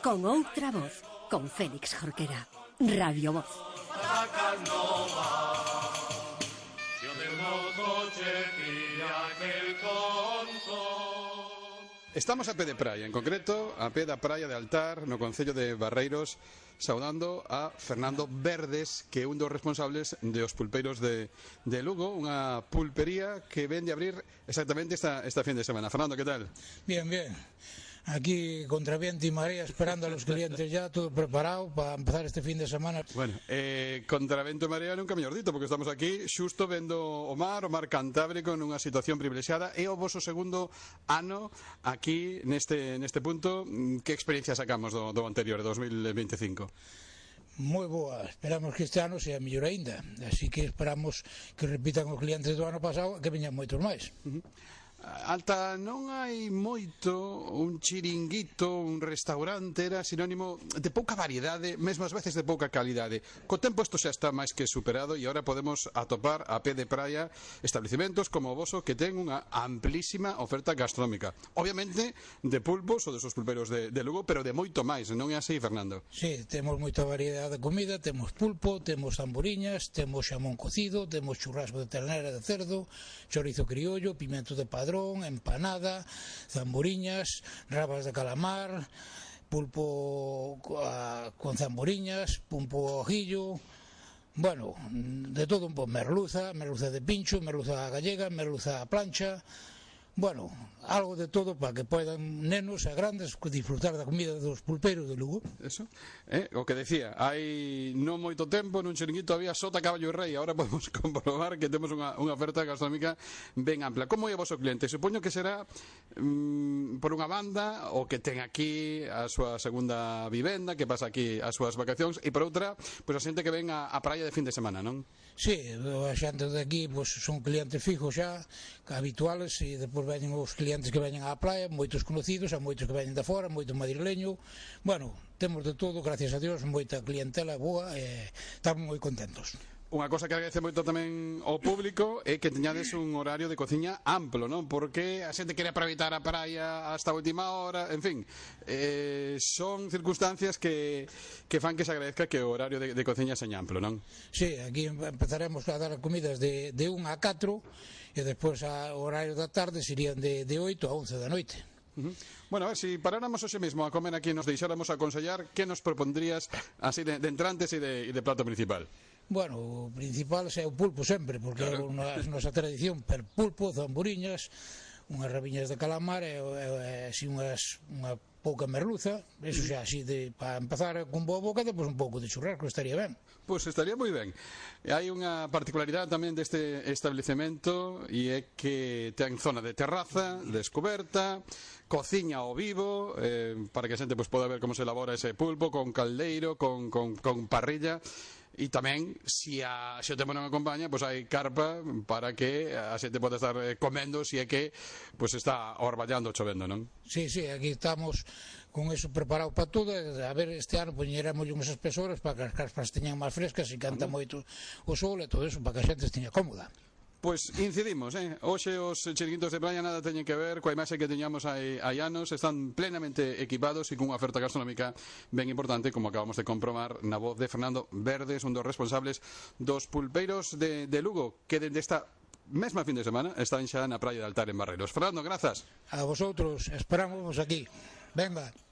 con outra voz, con Félix Jorquera. Radio Voz. Estamos a pé de praia, en concreto a pé da praia de Altar, no concello de Barreiros, saudando a Fernando Verdes, que é un dos responsables dos pulpeiros de Lugo, unha pulpería que ven de abrir exactamente esta fin de semana. Fernando, ¿qué tal? Bien, bien. Aquí contra viento y marea, esperando a los clientes ya, todo preparado para empezar este fin de semana. Bueno, contra vento e marea nunca mellor dito, porque estamos aquí xusto vendo o mar Cantábrico nunha situación privilexiada. É o voso segundo ano aquí neste punto. Que experiencia sacamos do anterior, 2025? Moi boa, esperamos que este ano sea mellor aínda, así que esperamos que repitan os clientes do ano pasado, que veñan moitos máis. Alta, non hai moito un chiringuito, un restaurante, era sinónimo de pouca variedade, mesmo ás veces de pouca calidade. Co tempo isto xa está máis que superado e agora podemos atopar a pé de praia establecementos como o voso que ten unha amplísima oferta gastronómica. Obviamente de pulpos ou de esos pulperos de Lugo, pero de moito máis, non é así, Fernando? Sí, temos moita variedade de comida, temos pulpo, temos tamboriñas, temos xamón cocido, temos churrasco de ternera de cerdo, chorizo criollo, pimento de padrón, empanada, zamboriñas, rabas de calamar, pulpo con zamboriñas, pulpo ojillo, bueno, de todo un pouco, merluza de pincho, merluza gallega, merluza a plancha. Bueno, algo de todo para que poidan nenos e grandes disfrutar da comida dos pulpeiros de Lugo. Eso, o que decía, hai non moito tempo nun chiringuito había sota, caballo e rei. Agora podemos comprobar que temos unha oferta gastronómica ben ampla. Como é o voso cliente? Supoño que será por unha banda o que ten aquí a súa segunda vivenda, que pasa aquí as súas vacacións, e por outra, pois a xente que ven a praia de fin de semana, non? Sí, a xente de aquí pois, son clientes fijos xa, habituales, e depois veñen os clientes que veñen á praia, moitos conocidos, a moitos que veñen de fora, moito madrileño. Bueno, temos de todo, gracias a Dios, moita clientela boa e estamos moi contentos. Unha cosa que agradece moito tamén ao público é que teñades un horario de cociña amplo, non? Porque a xente quere aproveitar a praia hasta a última hora, en fin, son circunstancias que fan que se agradezca que o horario de cociña seña amplo, non? Sí, aquí empezaremos a dar comidas de 1 a 4 e despois o horario da tarde serían de 8 a 11 da noite. Bueno, a ver, si paráramos hoxe mesmo a comer aquí, nos deixáramos aconsellar, que nos propondrías así de entrantes e de plato principal? Bueno, o principal é o pulpo sempre, porque claro, é a nosa tradición, per pulpo, zamboriñas, unhas rabiñas de calamar e así unha pouca merluza, eso xa así para empezar con boa boca, depois un pouco de churrasco, estaría ben. Pois estaría moi ben. Hai unha particularidade tamén deste establecemento e é que ten zona de terraza, descoberta, cociña ao vivo, para que a xente poda ver como se elabora ese pulpo, con caldeiro, con parrilla. E tamén, se o tempo non acompaña, pois hai carpa para que a xente poda estar comendo se é que pois está orballando ou chovendo, non? Sí, aquí estamos con eso preparado para todo. A ver, este ano poñeremos unhas espesoras para que as carpas teñan máis frescas e canta moito o sol e todo eso para que a xente esteña cómoda. Pois incidimos, hoxe os chiringuitos de praia nada teñen que ver coa imaxe que teñamos hai anos, están plenamente equipados e con unha oferta gastronómica ben importante, como acabamos de comprobar na voz de Fernando Verdes, un dos responsables dos pulpeiros de Lugo, que dende esta mesma fin de semana están xa na praia de Altar en Barreiros. Fernando, grazas. A vosotros, esperamos aquí. Venga.